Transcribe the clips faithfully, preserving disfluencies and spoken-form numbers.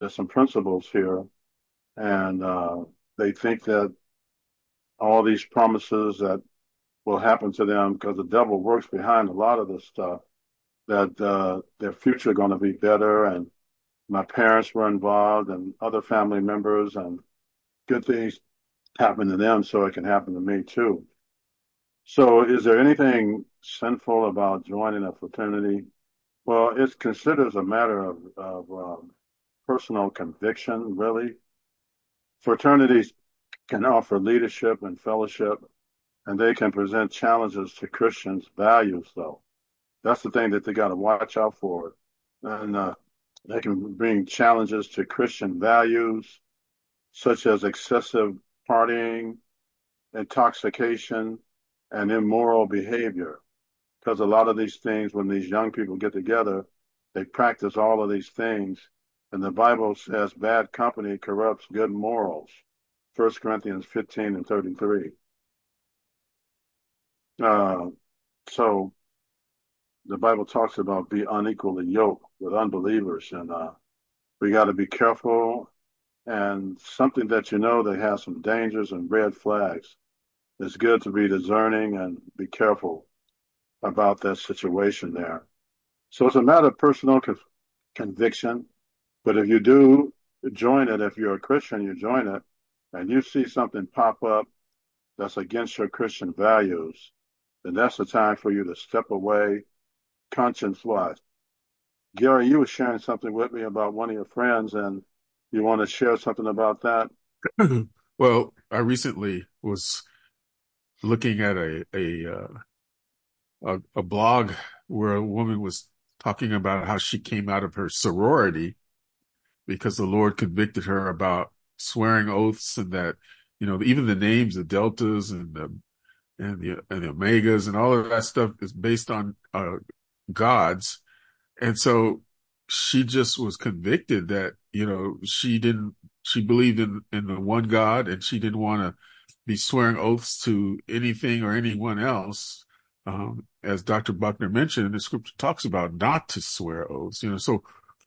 there's some principles here, and uh, they think that all these promises that will happen to them because the devil works behind a lot of this stuff, that uh, their future going to be better. And my parents were involved and other family members, and good things happen to them, so it can happen to me too. So is there anything sinful about joining a fraternity? Well, it's considered as a matter of, of um, personal conviction, really. Fraternities can offer leadership and fellowship, and they can present challenges to Christians' values, though. That's the thing that they got to watch out for. And uh, they can bring challenges to Christian values, such as excessive partying, intoxication, and immoral behavior. Because a lot of these things, when these young people get together, they practice all of these things. And the Bible says bad company corrupts good morals. First Corinthians fifteen and thirty-three. Uh, so the Bible talks about be unequally yoked with unbelievers. And uh, we got to be careful. And something that you know that has some dangers and red flags. It's good to be discerning and be careful about that situation there. So it's a matter of personal con- conviction. But if you do join it, if you're a Christian, you join it, and you see something pop up that's against your Christian values, then that's the time for you to step away conscience-wise. Gary, you were sharing something with me about one of your friends, and you want to share something about that? Well, I recently was looking at a a, uh, a a blog where a woman was talking about how she came out of her sorority because the Lord convicted her about swearing oaths, and that, you know, even the names, the deltas and the and the and the omegas and all of that stuff is based on uh, gods. And so she just was convicted that, you know, she didn't, she believed in, in the one God, and she didn't want to be swearing oaths to anything or anyone else. Um, as Doctor Buckner mentioned, the scripture talks about not to swear oaths, you know, so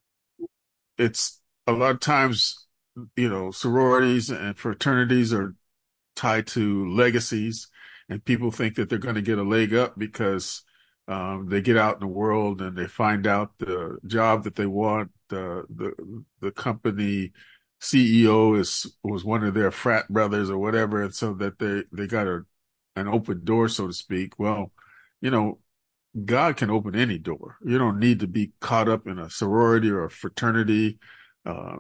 it's a lot of times, you know, sororities and fraternities are tied to legacies, and people think that they're going to get a leg up because um, they get out in the world and they find out the job that they want. The the the company C E O is was one of their frat brothers or whatever, and so that they they got a an open door, so to speak. Well, you know, God can open any door. You don't need to be caught up in a sorority or a fraternity uh,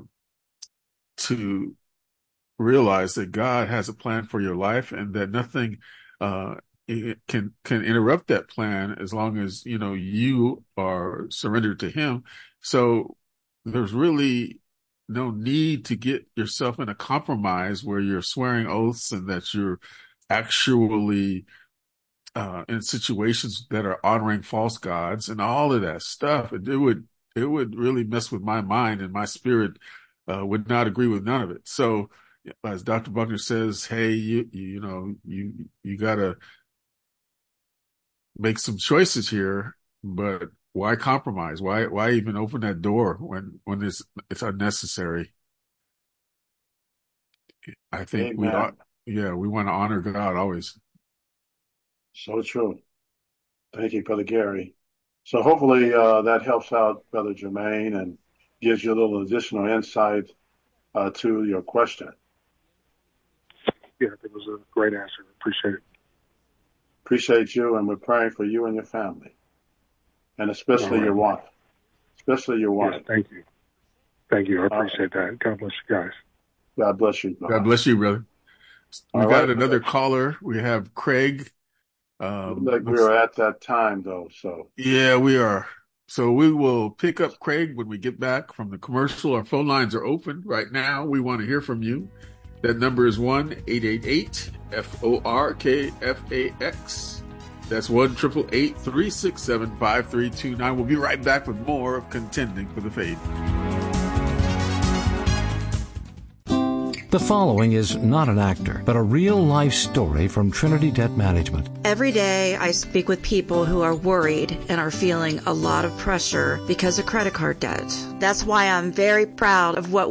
to realize that God has a plan for your life, and that nothing uh, can can interrupt that plan as long as, you know, you are surrendered to Him. So there's really no need to get yourself in a compromise where you're swearing oaths and that you're actually uh, in situations that are honoring false gods and all of that stuff. It, it would it would really mess with my mind, and my spirit uh, would not agree with none of it. So, as Doctor Buckner says, hey, you you, you know, you you got to make some choices here, but why compromise? Why why even open that door when when it's it's unnecessary? I think we ought, Amen. yeah, we want to honor God always. So true. Thank you, Brother Gary. So hopefully uh, that helps out Brother Jermaine and gives you a little additional insight uh, to your question. Yeah, it was a great answer. Appreciate it. Appreciate you, and we're praying for you and your family, and especially All your right. wife. Especially your Yes, wife. thank you. Thank you. I Uh, appreciate that. God bless you guys. God bless you, God brother. bless you, brother. We All got right. another caller. We have Craig. Look Um, like we looks are at that time, though. So, Yeah, we are. So we will pick up Craig when we get back from the commercial. Our phone lines are open right now. We want to hear from you. That number is one eight eight eight F O R K F A X. That's one eight eight eight, three six seven, five three two nine. We'll be right back with more of Contending for the Faith. The following is not an actor, but a real-life story from Trinity Debt Management. Every day I speak with people who are worried and are feeling a lot of pressure because of credit card debt. That's why I'm very proud of what